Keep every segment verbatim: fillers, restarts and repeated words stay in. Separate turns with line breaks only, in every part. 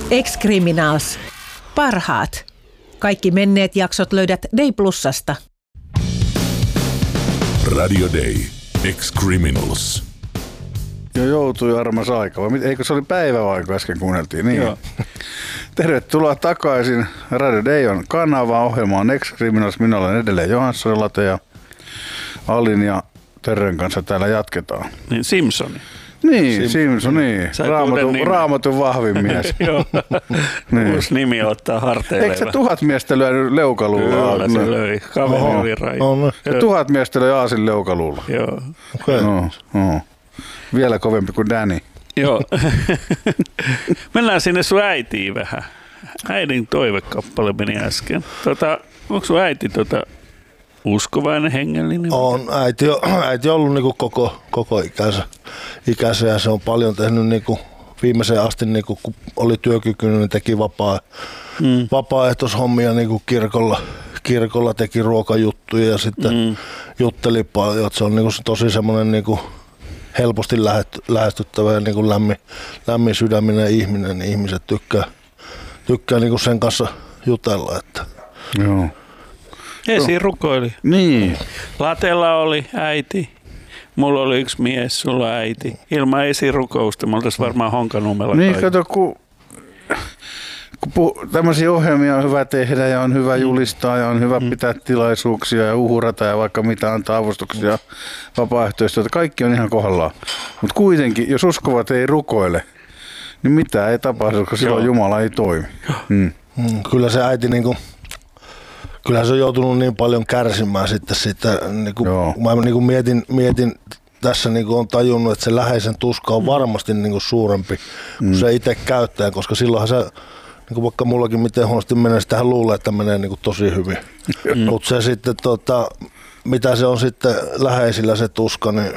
Ex-Criminals. Parhaat. Kaikki menneet jaksot löydät Day Plusasta.
Radio Day. Ex-Criminals.
Jo joutui armas aika. Vai eikö se oli päivä vai kun äsken kuunneltiin? Niin. Joo. Tervetuloa takaisin. Radio Day on kanava. Ohjelma on Ex-Criminals. Minä olen edelleen Johansson Late ja Alin ja Terren kanssa täällä jatketaan.
Niin Simpson.
Niin, Sim- Simpson, niin. Raamatun, raamatun vahvin mies.
Joo. Niin. Uusi nimi ottaa harteille.
Eikö se tuhat miestä lyönyt leukaluulla?
Kyllä se löi. Kaveri oli raju.
Ja tuhat miestä löi aasin leukaluulla.
Joo.
Okay. No, no. Vielä kovempi kuin Danny.
Joo. Mennään sinne sun äitiin vähän. Äidin toivekappale meni äsken. Tota, onko sun äiti tota uskovainen, hengellinen?
On. Äiti, äiti on ollut niinku koko, koko ikänsä, ikänsä ja se on paljon tehnyt niinku viimeiseen asti, niinku, kun oli työkykyinen, niin teki vapaa, mm. vapaaehtoishommia niinku kirkolla, kirkolla, teki ruokajuttuja ja sitten mm. jutteli paljon. Se on niinku tosi semmoinen niinku helposti lähestyttävä ja niinku lämmin, lämmin sydäminen ihminen, niin ihmiset tykkää, tykkää niinku sen kanssa jutella. Että.
Joo.
Esi rukoili.
Niin.
Latella oli äiti. Mulla oli yksi mies, sulla äiti. Ilman esirukousta me oltaisiin varmaan Honkanummella.
Niin, kato, kun, kun pu, tämmöisiä ohjelmia on hyvä tehdä ja on hyvä julistaa ja on hyvä mm. pitää tilaisuuksia ja uhurata ja vaikka mitä antaa avustuksia vapaaehtoistyötä. Kaikki on ihan kohdallaan. Mutta kuitenkin, jos uskovat ei rukoile, niin mitään ei tapahdu, koska silloin Jumala ei toimi. Mm.
Mm, kyllä se äiti niinku... Kyllä se on joutunut niin paljon kärsimään sitten siitä, niin kuin, mä niin kuin mietin, mietin tässä niin kuin on tajunnut, että se läheisen tuska on varmasti niin kuin suurempi kuin mm. se itse käyttäjä, koska silloinhan se, niin kuin vaikka mullakin miten huonosti menee, sitähän luulee, että menee niin kuin tosi hyvin. Mm. Mutta se sitten, tota, mitä se on sitten läheisillä se tuska, niin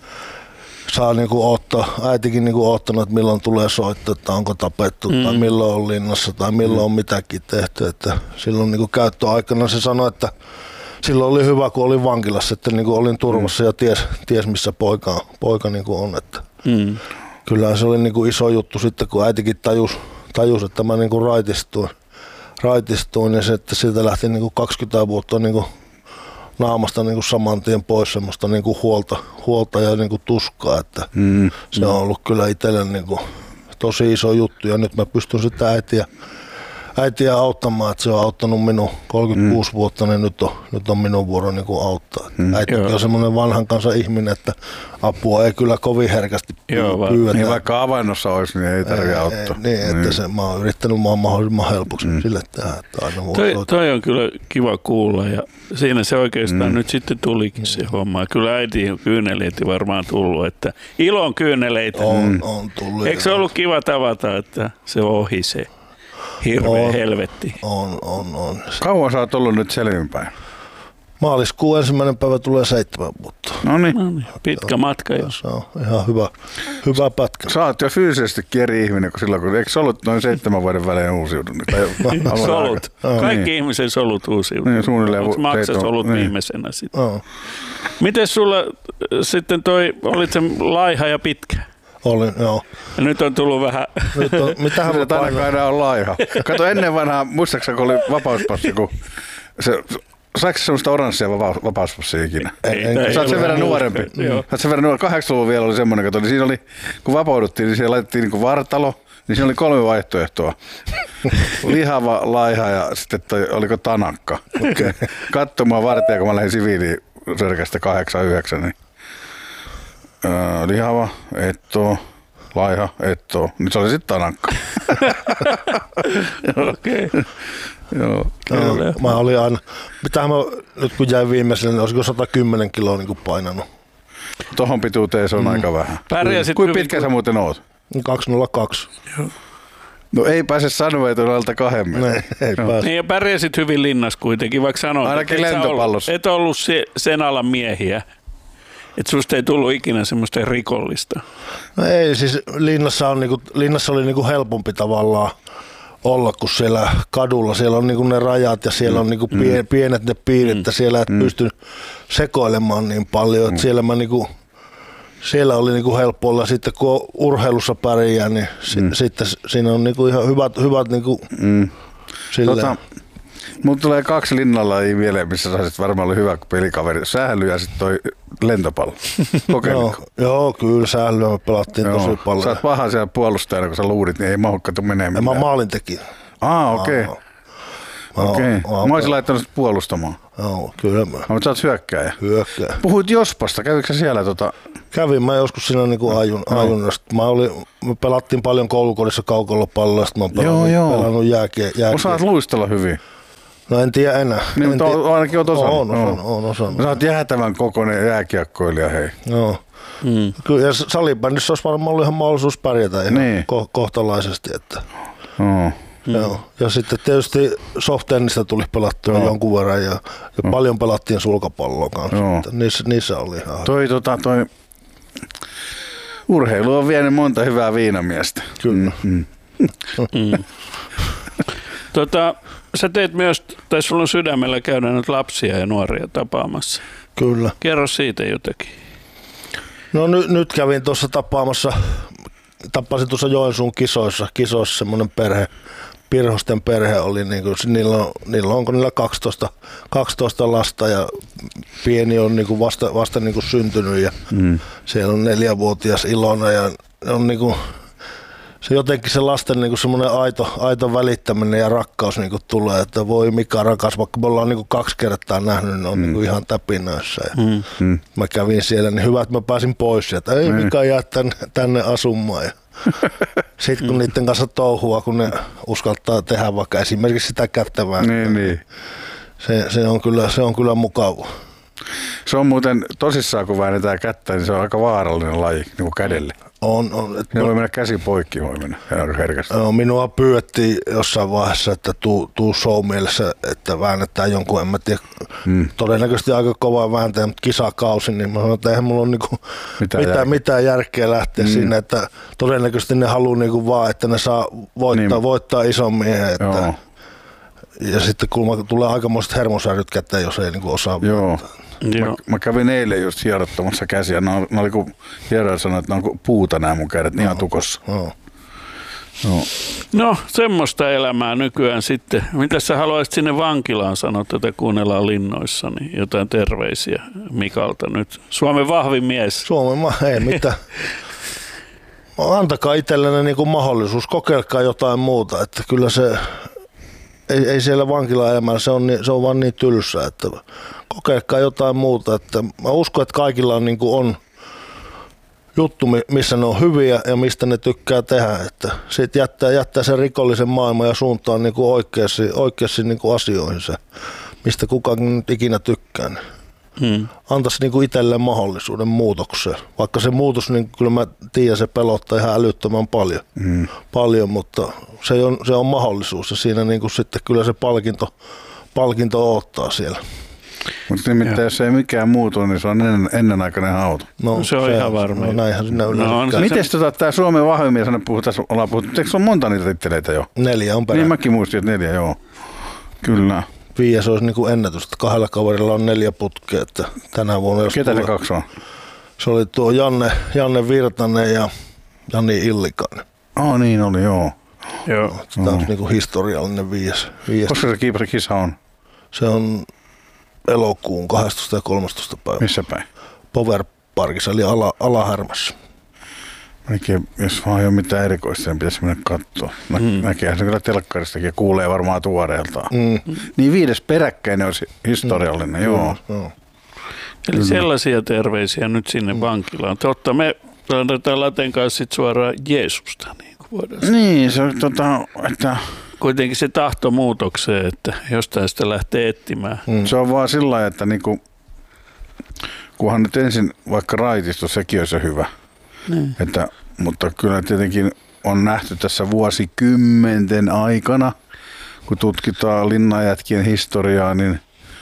saa niinku ottaa, äitikin niinku ottanut, että milloin tulee soittaa, että onko tapettu mm. tai milloin on linnassa tai milloin on mitäkin tehty. Että silloin niinku käyttöaikana se sanoi, että silloin oli hyvä, kun olin vankilassa, että niinku olin turvassa mm. ja ties, ties missä poika, poika niinku on. Että mm. Kyllähän se oli niinku iso juttu sitten, kun äitikin tajus, tajus että mä niinku raitistuin, raitistuin ja se, että siitä lähti niinku kaksikymmentä vuotta niinku naamasta niin kuin saman tien pois semmoista niin kuin huolta, huolta ja niin kuin tuskaa, että mm, se on ollut kyllä itselle niin kuin tosi iso juttu ja nyt mä pystyn sitä äitiä, äitiä auttamaan, että se on auttanut minun kolmekymmentäkuusi mm. vuotta, niin nyt on, nyt on minun vuoro niin kuin auttaa. Mm. Äitikin on semmoinen vanhan kanssa ihminen, että apua ei kyllä kovin herkästi pyydetä.
Niin vaikka avannossa olisi, niin ei tarvitse
ei,
auttaa.
Ei, niin, että niin. Se, mä oon yrittänyt maan mahdollisimman helpoksi mm. sille tehdä. Että aina
toi, toi on kyllä kiva kuulla ja siinä se oikeastaan mm. nyt sitten tulikin mm. se homma. Kyllä äiti kyyneleitä varmaan tullut, että ilon kyyneleitä.
On, on tullut.
Eikö se ollut kiva tavata, että se ohi se hirveä on, helvetti?
On, on, on.
Kauan sä oot ollut nyt selvinpäin?
Maaliskuun ensimmäinen päivä tulee seitsemän vuotta.
No niin.
Pitkä joo, matka jo.
Se on ihan hyvä, hyvä pätkä.
Sä oot jo fyysisesti eri ihminen kuin silloin, kun eikö solut noin seitsemän vuoden välein uusiutunut?
Solut. Kaikki niin. Ihmisen solut uusiutunut.
Niin, suunnilleen.
Onko maksasolut niin. Viimeisenä sitten? Oh. Miten sulla sitten toi, olit se laiha ja pitkä?
Olin, joo.
Ja nyt on tullut vähän...
Nyt on, mitähän
mä painoin? Ainakaan enää on laiha. Kato ennen vanhaa, muistaakseni kun oli vapauspassi, kun se... Saiko semmoista oranssia vapauspassia ikinä?
Ei, ei,
sä oot sen verran nuorempi. Sä oot sen verran nuorempi. kahdeksankymmentäluvulla vielä oli semmoinen, kato, niin siinä oli, kun vapauduttiin, niin siellä laitettiin niin kuin vartalo, niin siinä oli kolme vaihtoehtoa. Lihava, laiha ja sitten toi, oliko tanakka. Okay. Katsomaan vartija, kun mä lähdin siviiliin sörkästä kahdeksan yhdeksän, niin öö, lihava, etto, laiha, etto, niin se oli sitten tanakka.
Okei. Okay.
Joo,
no, mä olin aina, mitähän mä nyt kun jäin viimeiselle, niin olisiko sata kymmenen kiloa niin kuin painanut.
Tohon pituuteen se on mm. aika vähän. Kuinka pitkä sä muuten oot?
kaksi nolla kaksi.
Joo.
No ei pääse sanoa, että on alta kahden.
Ne, ei no. pääse.
Niin ja pärjäsit hyvin linnassa kuitenkin, vaikka sanoit,
ainakin
että
lentopallossa.
Et ollut se, sen alan miehiä. Että susta ei tullut ikinä semmoista rikollista.
No ei, siis linnassa, on niinku, linnassa oli niinku helpompi tavallaan olla kuin siellä kadulla. Siellä on niinku ne rajat ja siellä on niinku pien, pienet ne piirit, mm. siellä et mm. pysty sekoilemaan niin paljon. Mm. Siellä mä niinku, siellä oli niinku helppo olla. Sitten kun urheilussa pärjää, niin mm. si- sitten siinä on niinku ihan hyvät, hyvät niinku
mm. tota, mulla tulee kaksi linnalajia mieleen, missä saisit varmaan olla hyvä pelikaveri. Sähly ja sitten toi lentopallo. Kokeilitko?
Joo, joo, kyllä sählyä me pelattiin joo. tosi paljon.
Sä oot paha siellä puolustajana, kun sä luurit, niin ei mahukkaatu menee mitään.
Mä maalintekijä.
Aa, okei. Okay. Okei. Okay. Mä olisin laittanut sit puolustamaan.
Joo, kyllä mä.
Mutta sä oot hyökkääjä.
Hyökkääjä.
Puhuit Jospasta, kävikö sä siellä tota?
Kävin mä joskus siinä niinku ajun, no. ajunnasta. Mä olin, me pelattiin paljon koulukodissa kaukolopalloa, sitten mä oon pelannut, joo, joo. pelannut jääkiä. jääkiä.
Osaat luistella hyvin.
No en tiedä enää.
Niin,
en
mutta
tiedä.
ainakin oot osannut.
On osannut, on osannut.
Sä oot jäätävän kokoinen jääkiekkoilija, hei.
Joo. Mm. Kyllä, ja salibändissä olisi varmaan ollut ihan mahdollisuus pärjätä ihan niin. ko- kohtalaisesti. Että.
Oh.
Joo. Ja sitten tietysti soft-tennistä tuli pelattua joo. jonkun verran ja, ja no. paljon pelattiin sulkapalloa kanssa. Niissä, niissä oli ihan
toi, tota, toi urheilu on vienyt monta hyvää viinamiestä.
Kyllä. Mm.
Mm. tota, sä teet myös, tai sulla on sydämellä käydä nyt lapsia ja nuoria tapaamassa.
Kyllä.
Kerro siitä jotakin.
No nyt, nyt kävin tuossa tapaamassa, tapasin tuossa Joensuun kisoissa, kisoissa semmoinen perhe, Pirhosten perhe oli, niin kuin, niillä, on, niillä on, onko niillä kaksitoista, kaksitoista lasta ja pieni on niin kuin vasta, vasta niin kuin syntynyt ja mm. siellä on neljävuotias Ilona ja on niin kuin, se jotenkin se lasten niin kuin semmoinen aito, aito välittäminen ja rakkaus niin kuin tulee, että voi mikä rakas, vaikka me ollaan niin kuin kaksi kertaa nähnyt, niin on mm. niin kuin ihan täpinöissä. Ja mm. mä kävin siellä, niin hyvä, että mä pääsin pois sieltä, ei mm. mikä jää tänne, tänne asumaan. Ja sitten kun niiden kanssa touhua, kun ne uskaltaa tehdä vaikka esimerkiksi sitä kättävää,
niin, niin.
Se, se, on kyllä, se on kyllä mukava.
Se on muuten tosissaan, kun väännetään kättä, niin se on aika vaarallinen laji niin kuin kädelle.
On, on.
Ne voi mennä käsi poikki, voi mennä aika herkästi.
No, minua pyydettiin jossain vaiheessa, että tuu, tuu show-mielessä, että väännetään jonkun, en mä tiedä, hmm. todennäköisesti aika kovaa vääntäjä, mutta kisakausi, niin mä sanoin, että eihän mulla ole niinku mitään, mitään, järkeä. mitään järkeä lähteä hmm. sinne, että todennäköisesti ne haluaa niinku vaan, että ne saa voittaa, niin. voittaa ison miehen. Että, ja sitten kun tulee aikamoiset hermosäryt käteen, jos ei niinku osaa
Joo. Mä, mä kävin eilen just hierottamassa käsiä. Ne oli, oli kun hieroja sanoi, että ne on puuta nämä mun kädet, no, ihan tukossa. No.
No. no, semmoista elämää nykyään sitten. Mitä sä haluaisit sinne vankilaan sanoa, tätä kuunnellaan linnoissa, niin jotain terveisiä Mikalta nyt. Suomen vahvin mies.
Suomen ma- ei mitään. Antakaa itsellenne niin kuin mahdollisuus, kokeilkaa jotain muuta, että kyllä se, ei, ei siellä vankilaelämällä, se on, niin, se on vaan niin tylsää, että kokeilkaa jotain muuta, että mä uskon, että kaikilla on, niin kuin on juttu, missä ne on hyviä ja mistä ne tykkää tehdä, että sitten jättää, jättää sen rikollisen maailman ja suuntaan niin kuin oikeasti, oikeasti niin kuin asioihinsa, mistä kukaan nyt ikinä tykkää. Hmm. Antaisi niin kuin itselleen mahdollisuuden muutokseen, vaikka se muutos, niin kyllä mä tiedän, se pelottaa ihan älyttömän paljon, hmm. paljon mutta se on, se on mahdollisuus ja siinä niin kuin sitten kyllä se palkinto, palkinto odottaa siellä.
Mutta nimittäin jos ei mikään muutu, niin se on ennen, ennenaikainen hauta.
No, se on se ihan varma.
No, näinhän sinne no,
miten se... tota, tämä Suomen vahvimmin sanoi, tässä ollaan puhuttu, eikö se ole monta niitä titteleitä jo?
Neljä on perä.
Niin mäkin muistin, että neljä, joo. Kyllä.
Viias olisi niin kuin ennätys, että kahdella kaverilla on neljä putkea, että tänä vuonna... Jos
ketä
tulee,
ne kaksi on?
Se oli tuo Janne, Janne Virtanen ja Jani Illikainen.
Oh niin oli, joo.
Joo.
Tämä on niin kuin historiallinen viias. viias.
Koska se kiipari-kisa on?
Se on elokuun kahdestoista ja kolmastoista päivä.
Missä päin?
Power Parkissa, eli ala, Alahärmässä.
Oikein, jos vaan ei ole mitään erikoista, niin pitäisi mennä katsoa. Nä, mm. Näkeehän se kyllä telkkaristakin ja kuulee varmaan tuoreeltaan. Mm. Niin viides peräkkäinen olisi historiallinen, mm. joo. Mm.
Eli kyllä. Sellaisia terveisiä nyt sinne mm. vankilaan. Totta, me annetaan Laten kanssa sit suoraan Jeesusta. Niin, kuin
niin se on tota, että...
Kuitenkin se tahto muutokseen, että jostain sitä lähtee etsimään.
Mm. Se on vaan sillä lailla, että niinku, kunhan nyt ensin vaikka raitisto, sekin olisi hyvä. Niin. Että, mutta kyllä tietenkin on nähty tässä vuosikymmenten aikana, kun tutkitaan linnanjätkien historiaa, niin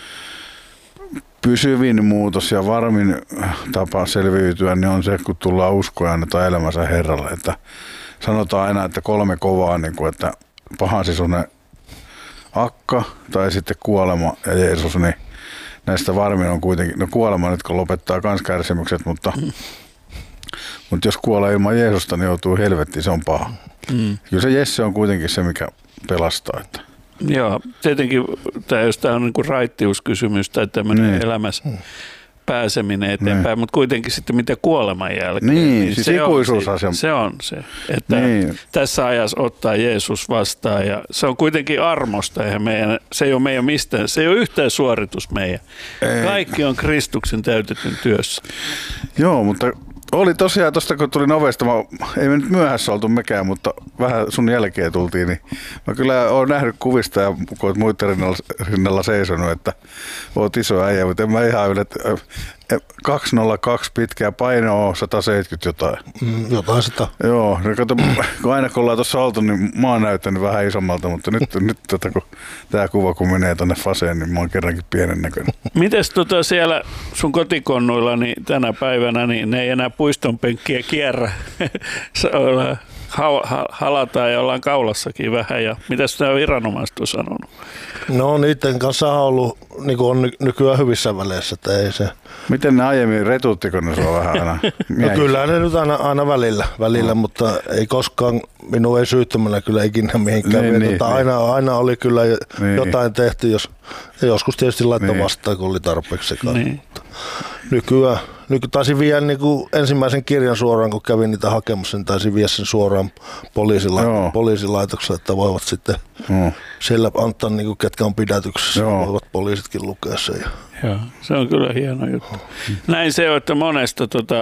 pysyvin muutos ja varmin tapa selviytyä niin on se, kun tullaan uskoa ja annetaan elämänsä Herralle. Että sanotaan aina, että kolme kovaa, niin kuin, että pahan sisunen akka tai sitten kuolema ja Jeesus, niin näistä varmin on kuitenkin, no kuolema nyt kun lopettaa kans kärsimykset, mutta Mutta jos kuolee ilman Jeesusta, niin joutuu helvettiin, se on paha. Mm. Kyllä se Jesse on kuitenkin se, mikä pelastaa. Että.
Joo, tietenkin tämä, jos tämä on niin kuin raittiuskysymys tai tämmöinen niin. elämässä mm. pääseminen eteenpäin, niin. mutta kuitenkin sitten mitä kuoleman jälkeen.
Niin, niin siis
se,
ikuisuusasia.
on, se on se, että niin. tässä ajassa ottaa Jeesus vastaan ja se on kuitenkin armosta. Eihän meidän, se ei ole meidän mistään, se ei ole yhtään suoritus meidän. Ei. Kaikki on Kristuksen täytetyn työssä.
Joo, mutta oli tosiaan tuosta, kun tulin ovesta, mä, ei me nyt myöhässä oltu mekään, mutta vähän sun jälkeen tultiin, niin mä kyllä oon nähnyt kuvista ja kun oot muiden rinnalla, rinnalla seisonut, että oot iso äijä, mutta en mä ihan yle, kaksi nolla kaksi pitkää, paino on sata seitsemänkymmentä jotain.
Mm, jotain sitä.
Joo, no kato, kun aina kun ollaan tuossa oltu, niin mä oon näyttänyt vähän isommalta, mutta nyt, nyt tota, kun tää kuva kun menee tonne faseen, niin mä oon kerrankin pienen näköinen.
Mites tota siellä sun kotikonnuilla niin tänä päivänä, niin ne ei enää puistonpenkkiä kierrä? Halataan ja ollaan kaulassakin vähän. Ja mitäs nämä viranomaiset on sanonut?
No niiden kanssa on ollut niin kuin on nykyään hyvissä väleissä. Että ei se.
Miten ne aiemmin retuuttiko ne sua vähän aina?
No kyllä ne nyt aina, aina välillä, välillä no. mutta ei koskaan, minun ei syyttämällä kyllä ikinä mihinkään. Niin, niin, aina, niin. aina oli kyllä niin. jotain tehty, jos, joskus tietysti laittoi niin. vastaan, kun oli tarpeeksi sekaan. Niin. Nykyään, nyky, taisin viedä niin kuin ensimmäisen kirjan suoraan, kun kävin niitä hakemassa, niin taisin viedä sen suoraan poliisila- poliisilaitokselle, että voivat sitten no. siellä antaa, niin kuin, ketkä on pidätyksessä, Joo. voivat poliisitkin lukea sen. Ja.
Joo, se on kyllä hieno juttu. Näin se on, että monesta tota,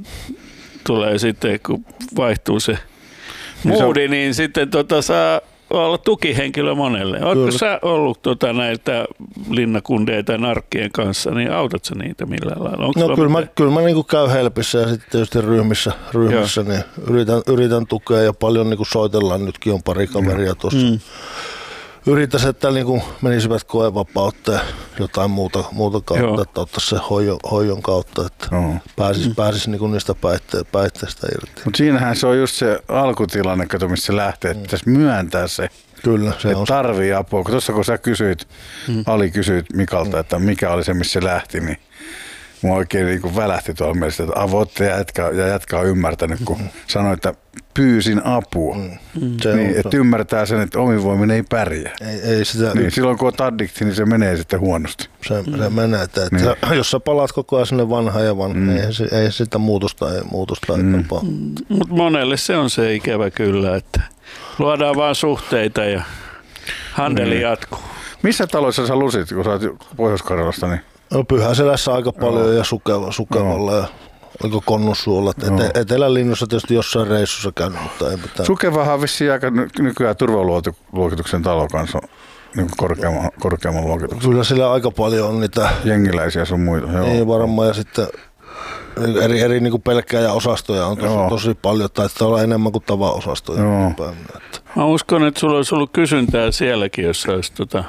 tulee sitten, kun vaihtuu se moodi, niin, niin sitten tota, saa olla tukihenkilö monelle. Oletko sä ollut tota, näitä linnakundeja tai narkkien kanssa, niin autat sä niitä millään lailla? Onko
no kyllä mä, kyllä mä niin käyn helpissä ja sitten tietysti ryhmissä, ryhmissä niin yritän, yritän tukea ja paljon niin soitellaan. Nytkin on pari kaveria tuossa. Mm. Yritäisi, että niin menisivät koevapautta ja jotain muuta, muuta kautta, Joo. että ottaisi se hoidon, hoidon kautta, että Joo. pääsisi, pääsisi niin niistä päitte- päihteistä irti.
Mutta siinähän se on just se alkutilanne, kato, missä se lähtee, että pitäisi myöntää se,
Kyllä, se
että
on
tarvii apua. Kun tuossa kun sä kysyit, mm. Ali kysyit Mikalta, että mikä oli se, missä se lähti, niin mua oikein niin kuin välähti tuolla mielessä, että avoitte ja jätkä, ja jätkä on ymmärtänyt, kun mm. sanoi, että pyysin apua. Mm. Niin, että ymmärtää sen, että omivoiminen ei pärjää.
Ei, ei sitä
niin, silloin kun on addikti, niin se menee sitten huonosti.
Se, mm. se menee, että, niin. että jos sä palaat koko ajan sinne vanhaan ja vanhaan, mm. ei, ei sitä muutosta ei, muutosta ei mm. tapaa.
Mm. Mutta monelle se on se ikävä kyllä, että luodaan vaan suhteita ja handeli mm. jatkuu.
Missä taloissa sä lusit, kun sä oot Pohjois-Karjalasta? Niin?
No Pyhäselässä aika paljon no. ja Sukeva, Sukevalla. No. Ja oliko Konnunsuolla. No. Etelälinnussa tietysti jossain reissussa käynyt, mutta ei mitään.
Sukevahan on vissiin aika nykyään turvaluokituksen talo kanssa. Niin korkeamman, korkeamman luokituksen.
Kyllä sillä aika paljon on niitä
jengiläisiä sun muita. Joo.
Ei varmaan ja sitten eri, eri niin pelkkäjäosastoja on tosi, tosi paljon. Taitaa olla enemmän kuin tavaosastoja.
Mä uskon, että sulla olisi ollut kysyntää sielläkin, jos olisi tota,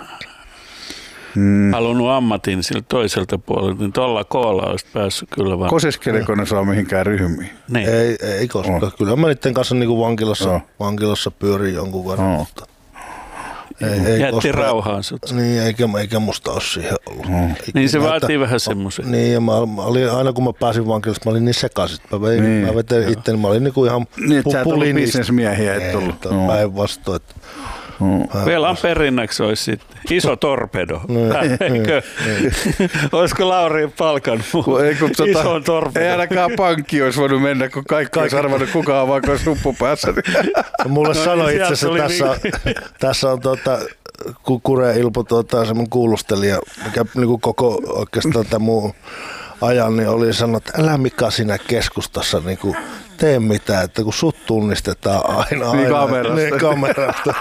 hmm. halunnut ammatin siltä toiselta puolelta, niin tuolla koolla olisi päässyt kyllä vaan.
Kosiskeliko ne saa mihinkään ryhmiin?
Niin. Ei, ei koskaan. Oh. Kyllä mä niiden kanssa niin kuin vankilassa, oh. vankilassa pyörin jonkun verran. Oh.
Ei, ei jätti koskaan rauhaan sut.
Niin, eikä, eikä musta ole siihen ollut. Mm.
Niin se vaatii että, vähän semmoisen.
Niin, ja mä, mä olin, aina kun mä pääsin vankilasta, mä olin niin sekaisin. Mä, vein, niin, mä vetelin itteni, mä olin niinku ihan
niin, pu- pulinista. Bisnesmiehiä et tullut.
No. Päinvastoin.
Mm. Velan perinnäksi olisi sitten iso torpedo. Eikö? Olisiko Lauri palkannut ison torpedo?
Ei ainakaan pankki olisi voinut mennä, kun kaikki olisi arvannut kukaan vaikka olisi suppu päässä.
Mulle no, sanoi itse asiassa, että tässä, niin. tässä on tuota, Kure Ilpo tuota, semmoinen kuulustelija, mikä niin koko oikeastaan tämä muu ajan, niin oli sanonut, että älä Mika siinä keskustassa niin kuin tee mitään, että kun sut tunnistetaan aina.
Niin
aina
kamerasta.
Niin kamerasta.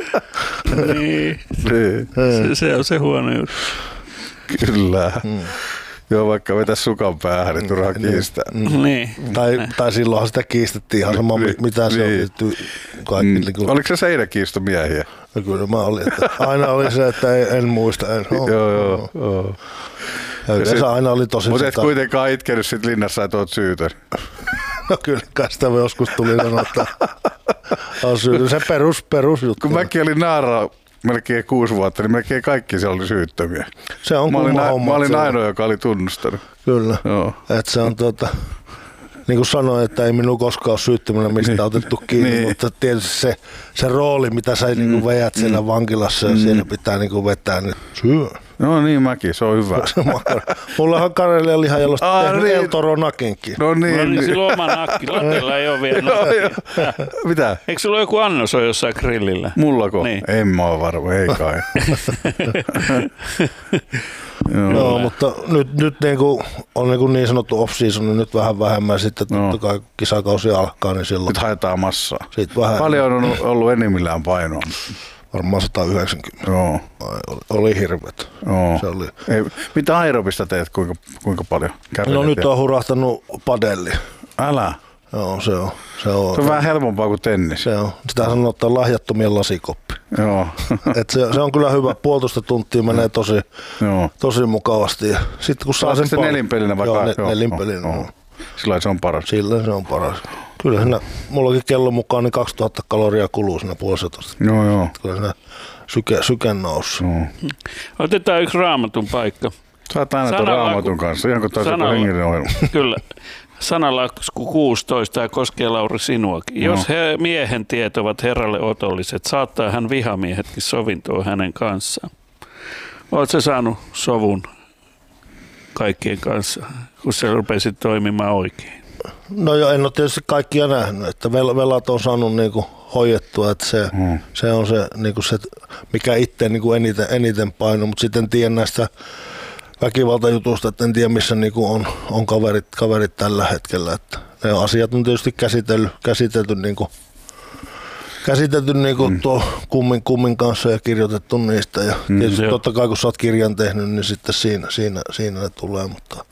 niin. niin. Se, se on se huono juttu.
Kyllä. Hmm. Joo, vaikka vetäisi sukan päähän, niin turhaa kiistää.
Mm. Niin.
Tai, tai silloinhan sitä kiistettiin ihan sama, niin, mitä se niin. on. Kaikki, mm. niin
Oliko se seinäkiistomiehiä?
No kyllä mä olin. Että aina oli se, että en, en muista. En. Oh,
joo, joo. Oh.
Se aina oli tosi.
Mutta et kuitenkaan itkenyt sit linnassa, että oot syytön.
No kyllä, kai sitä joskus tuli sanoa, että on syytön. Se perus, perusjuttu.
Kun mäkin olin naara melkein kuusi vuotta, niin melkein kaikki siellä oli syyttömiä.
Se on
mä olin,
homma,
mä olin ainoa, joka oli tunnustanut.
Kyllä, että se on tuota, niin kuin sanoin, että ei minun koskaan ole syyttämällä mistä
Niin.
otettu kiinni,
Niin.
mutta tietysti se, se rooli, mitä sä niin kuin veät siellä
Mm.
vankilassa ja siellä pitää niin kuin vetää, niin syö.
No niin, mäkin, se on hyvä.
Mulla on Karelian lihajalosta
Aa,
tehnyt
niin.
El Toro nakinkin.
No niin.
No niin,
niin.
sillä on oma nakki. Latella ei ole vielä
Joo, joo.
nakki.
Mitä?
Eikö sulla ole joku annos ole jossain grillillä?
Mullako?
Niin.
En mä ole varma, ei kai. Joo.
Joo, mutta nyt, nyt niin, kuin on niin, kuin niin sanottu off-season, niin nyt vähän vähemmän sitten
No.
totta kai kisakausi alkaa, niin silloin
Nyt haetaan massaa.
siitä vähän
Paljon on ollut enimmillään painoa.
varmaan sata yhdeksänkymmentä.
Joo.
Ai, Oli, oli hirveet.
Joo.
Se oli.
Ei, mitä aerobista teet, kuinka, kuinka paljon? Kävelet
No nyt
ja-
on hurahtanut padelli.
Älä.
Joo, se on. Se on,
Se on vähän helpompaa kuin tennis.
se on. Sitä sanotaan lahjattomien lasikoppi.
Joo.
Et se, se on kyllä hyvä. Puolitoista tuntia menee tosi,
Joo.
tosi mukavasti. Ja sitten kun saa
Onko
sen
se
pal-
nelinpelinä vai
Joo,
kai-
ne,
joo,
nelinpelinä.
joo,
Joo.
joo. Sillä se on paras.
Sillä se on paras. Kyllä siinä, mullakin kellon mukaan niin kaksituhatta kaloria kuluu siinä puolitoista.
Joo, joo.
Kyllä siinä syke, syke noussut.
joo.
Otetaan yksi raamatun paikka.
Sä oot aina tuon
Sanalla-
raamatun kanssa, ihan kuin taas joku
Sanalla-
hengellinen ohjelma.
Kyllä. Sanalasku kuusitoista, tämä koskee Lauri sinuakin. Jos he, miehen tiet ovat herralle otolliset, saattaa hän vihamiehetkin sovintoon hänen kanssaan. Oletko saanut sovun kaikkien kanssa, kun sä rupesit toimimaan oikein?
No jo, en ole tietysti kaikkia nähnyt, että vel- velat on saanut niinku hoidettua, että se,
Mm.
se on se, niinku se mikä itse niinku eniten, eniten paino, mutta sitten en tiedä näistä väkivaltajutusta, että en tiedä missä niinku on, on kaverit, kaverit tällä hetkellä. Että ne asiat on tietysti käsitelty, käsitelty, niinku, käsitelty niinku mm. tuo kummin, kummin kanssa ja kirjoitettu niistä. Ja
Mm,
tietysti
joo.
totta kai kun sä oot kirjan tehnyt, niin sitten siinä, siinä, siinä ne tulee, mutta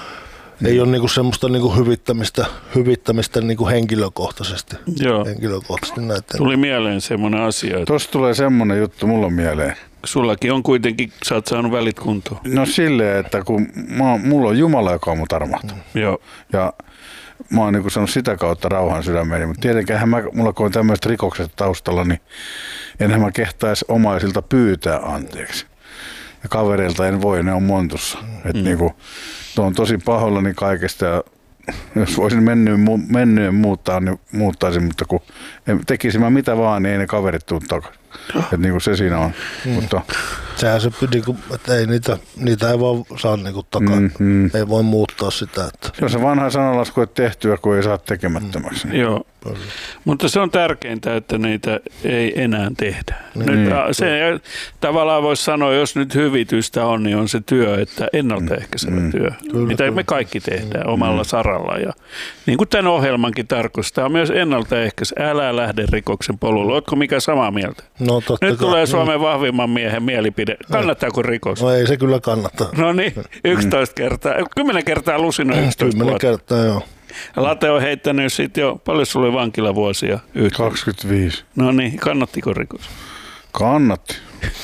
ei ole niinku semmoista niinku hyvittämistä, hyvittämistä niinku henkilökohtaisesti.
Joo.
Henkilökohtaisesti näitä.
Tuli mieleen semmoinen asia, että
Tuossa tulee semmoinen juttu mulla on mieleen.
sullakin on kuitenkin, sä oot saanut välit kuntoon.
No silleen, että kun mä, oon- mulla on Jumala, joka on mun armahtanut.
Joo.
Ja mä oon niin saanut sitä kautta rauhan sydämeeni. Mutta tietenkään mä, mulla kun on tämmöiset rikokset taustalla, niin enhän mä kehtaisi omaisilta pyytää anteeksi. Ja kavereilta en voi, ne on montussa. Et mm. niinku, on tosi pahoillani kaikesta ja jos voisin mennyyn, mu- mennyyn muuttaa, niin muuttaisin, mutta kun en- tekisin mä mitä vaan, niin ei ne kaverit tuu takaisin. Et niinku se siinä on. Mm. Mutta,
Sehän se, niinku, että ei niitä, niitä ei vaan saa niinku takaisin.
Mm, mm.
Ei voi muuttaa sitä. Että.
se on se vanha sanalasku, että tehtyä, kun ei saa tekemättömäksi. Mm.
Joo. Mutta se on tärkeintä, että niitä ei enää tehdä. Nyt,
Niin.
a, se, tavallaan voisi sanoa, jos nyt hyvitystä on, niin on se työ, että ennaltaehkäisevä
Mm.
työ,
Kyllä,
mitä
kyllä.
me kaikki tehdään omalla saralla. Ja, niin kuin tämän ohjelmankin tarkoittaa, myös ennaltaehkäisy. Älä lähde rikoksen polulle. Oletko mikä samaa mieltä?
No, totta
Nyt
kai.
tulee Suomen vahvimman miehen mielipide. Kannattaako rikos?
No ei se kyllä kannata.
No niin, yksitoista kertaa, kymmenen kertaa lusino yksitoista
Kymmenen
vuotta.
kertaa joo.
Late on heittänyt sitten jo, paljon sulla oli vankilavuosia yhteen?
kaksikymmentäviisi.
No niin, kannattiko rikos?
Kannatti.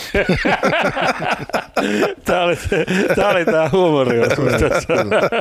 Tämä oli, tämä oli tämä huumoriosuus tässä.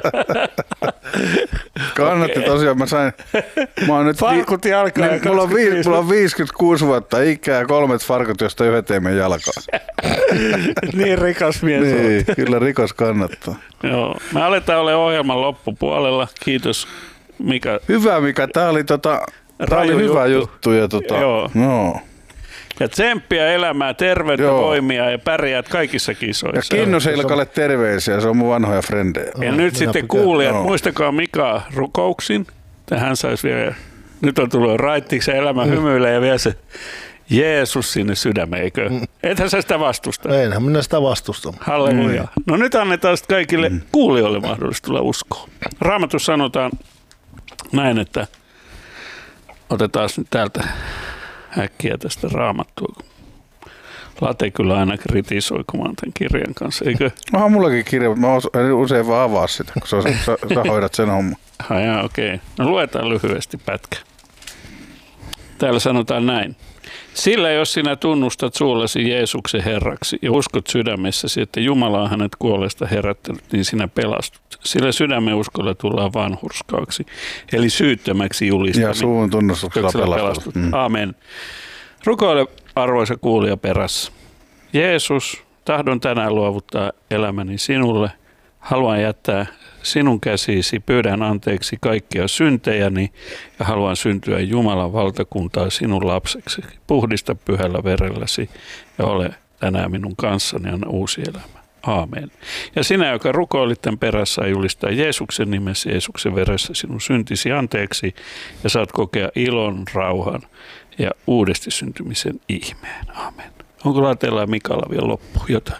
Kannatti
Okei.
tosiaan. Mä sain, mä oon nyt
Farkut jalkaan ja
niin, mulla, on vi,
kaksikymmentäviisi.
mulla on viisikymmentäkuusi vuotta ikää, kolmet farkut, josta yhdet ei mene jalkaan.
Niin rikas mies olet.
Niin, kyllä rikos kannattaa.
Joo. Me aletaan olemaan ohjelman loppupuolella. Kiitos Mika.
Hyvä Mika, tää oli, tota, tää oli
Raju
hyvä
juttu.
juttu. Ja tota,
Joo.
No.
Ja tsemppiä elämää, terveyttä,
Joo.
voimia ja pärjäät kaikissa
Ja
kisoissa.
Kinnos Ilkalle terveisiä, se on mun vanhoja frendejä.
Ja
Minä
nyt sitten
pidän.
kuulijat,
Joo.
muistakaa Mika rukouksin. Hän saisi vielä, nyt on tullut raittiksi elämä hymyilee ja vielä se Jeesus sinne sydämeen, eikö? Ethän sä sitä vastusta.
Einhän minä sitä vastusta.
Halleluja. Mm. No nyt annetaan sitten kaikille mm. kuulijoille mahdollisuus tulla uskoon. Raamatussa sanotaan näin, että otetaan nyt täältä äkkiä tästä raamattua. Late kyllä aina kritisoi, kun mä oon tämän kirjan kanssa, eikö?
Onhan mullakin kirja, mutta mä os- en usein vaan avaa sitä, kun se on, sä, sä hoidat sen homman.
Ai jaa, okei. Okay. No luetaan lyhyesti pätkä. Täällä sanotaan näin. Sillä jos sinä tunnustat suullasi Jeesuksen Herraksi ja uskot sydämessäsi, että Jumala on hänet kuolleesta herättänyt, niin sinä pelastut. Sillä sydämen uskolla tullaan vanhurskaaksi, eli syyttömäksi
Ja
julistaminen.
suun tunnustuksella
Tuksella
pelastut.
pelastut.
Mm.
Amen. Rukoile arvoisa kuulija perässä. Jeesus, tahdon tänään luovuttaa elämäni sinulle. Haluan jättää sinun käsisi, pyydän anteeksi kaikkia syntejäni ja haluan syntyä Jumalan valtakuntaa sinun lapseksi. Puhdista pyhällä verelläsi ja ole tänään minun kanssani, anna uusi elämä. Aamen. Ja sinä, joka rukoilit tämän perässä, julistaa Jeesuksen nimessä, Jeesuksen veressä sinun syntisi anteeksi ja saat kokea ilon, rauhan ja uudesti syntymisen ihmeen. Aamen. Onko Latella ja Mikalla vielä loppu jotain?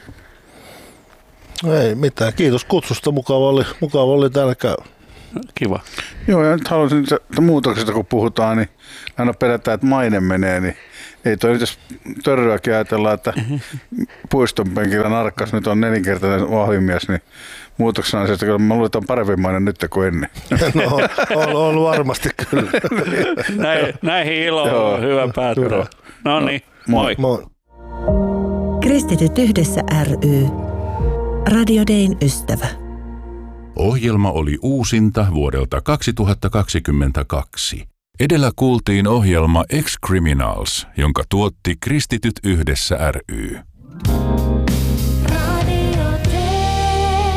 Ei mitään. Kiitos kutsusta. Mukava oli, mukava oli täällä käy.
Kiva.
Joo, ja nyt haluaisin muutoksesta, kun puhutaan, niin aina pelätään, että maine menee, niin ei toi nyt jos törryäkin ajatellaan, että puiston penkillä narkkas nyt on nelinkertainen vahvimies, niin muutoksena on se, että mä luulen, että on parempi maine nyt kuin ennen.
No, on, on varmasti kyllä.
Näin, näihin iloon. Hyvä päättää. No niin, moi.
Moi.
Kristityt yhdessä ry. Radio Dayn ystävä.
Ohjelma oli uusinta vuodelta kaksituhattakaksikymmentäkaksi. Edellä kuultiin ohjelma Ex-Criminals, jonka tuotti Kristityt yhdessä ry.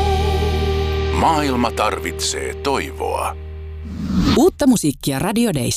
Maailma tarvitsee toivoa.
Uutta musiikkia Radio Daysta.